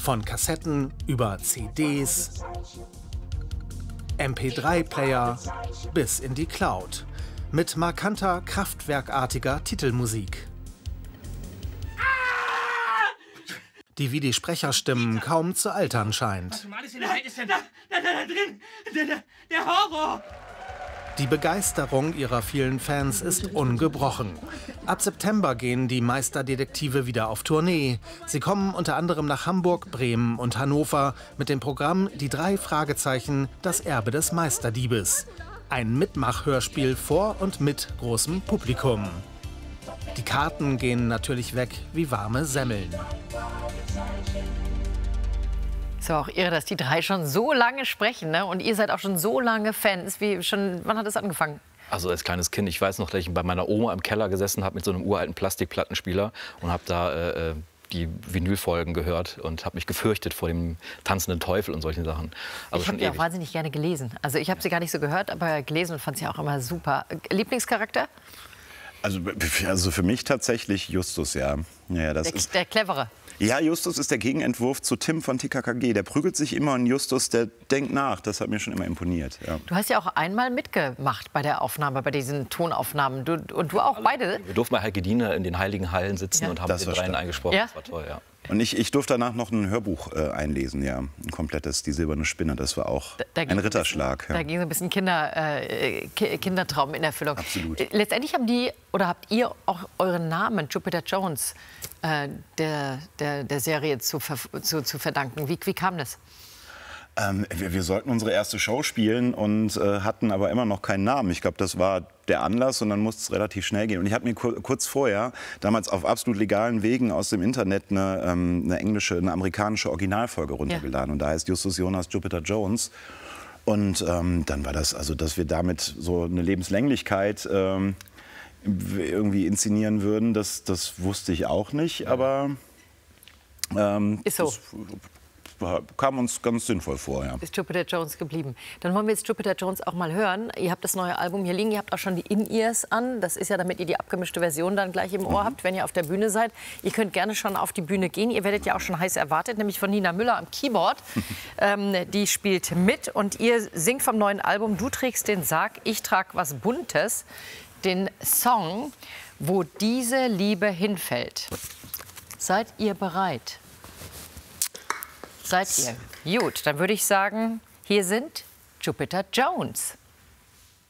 Von Kassetten über CDs, MP3-Player bis in die Cloud. Mit markanter, kraftwerkartiger Titelmusik. Die wie die Sprecherstimmen kaum zu altern scheint. Der Horror! Die Begeisterung ihrer vielen Fans ist ungebrochen. Ab September gehen die Meisterdetektive wieder auf Tournee. Sie kommen unter anderem nach Hamburg, Bremen und Hannover mit dem Programm Die 3 Fragezeichen, das Erbe des Meisterdiebes. Ein Mitmachhörspiel vor und mit großem Publikum. Die Karten gehen natürlich weg wie warme Semmeln. Ist aber auch irre, dass die 3 schon so lange sprechen, ne? Und ihr seid auch schon so lange Fans. Wann hat es angefangen? Also als kleines Kind, ich weiß noch, dass ich bei meiner Oma im Keller gesessen habe mit so einem uralten Plastikplattenspieler und habe da die Vinylfolgen gehört und habe mich gefürchtet vor dem tanzenden Teufel und solchen Sachen. Also ich habe die auch wahnsinnig gerne gelesen. Also ich habe sie gar nicht so gehört, aber gelesen und fand sie auch immer super. Lieblingscharakter? Also für mich tatsächlich Justus, ja. Ja, das ist der Clevere. Ja, Justus ist der Gegenentwurf zu Tim von TKKG. Der prügelt sich immer und Justus, der denkt nach. Das hat mir schon immer imponiert. Ja. Du hast ja auch einmal mitgemacht bei der Aufnahme, bei diesen Tonaufnahmen. Und du auch beide? Wir durften bei Heike Dine in den Heiligen Hallen sitzen und haben den 3 eingesprochen. Ja? Das war toll, ja. Und ich durfte danach noch ein Hörbuch einlesen, ja. Ein komplettes, Die silberne Spinne. Das war auch ein Ritterschlag. Da ging so ein bisschen Kindertraum in Erfüllung. Absolut. Letztendlich habt ihr auch euren Namen, Jupiter Jones, der Serie zu verdanken. Wie kam das? Wir sollten unsere erste Show spielen und hatten aber immer noch keinen Namen. Ich glaube, das war der Anlass und dann musste es relativ schnell gehen. Und ich habe mir kurz vorher, damals auf absolut legalen Wegen aus dem Internet, eine amerikanische Originalfolge runtergeladen. Ja. Und da heißt Justus Jonas Jupiter Jones. Und dann war das, also dass wir damit so eine Lebenslänglichkeit irgendwie inszenieren würden, das wusste ich auch nicht. Aber ist so. Kam uns ganz sinnvoll vor, ja. Ist Jupiter Jones geblieben. Dann wollen wir jetzt Jupiter Jones auch mal hören. Ihr habt das neue Album hier liegen, ihr habt auch schon die In-Ears an. Das ist ja, damit ihr die abgemischte Version dann gleich im Ohr habt, wenn ihr auf der Bühne seid. Ihr könnt gerne schon auf die Bühne gehen. Ihr werdet ja auch schon heiß erwartet, nämlich von Nina Müller am Keyboard. Die spielt mit und ihr singt vom neuen Album Du trägst den Sarg, ich trag was Buntes. Den Song, Wo diese Liebe hinfällt. Seid ihr bereit? Seid ihr? Gut, dann würde ich sagen, hier sind Jupiter Jones.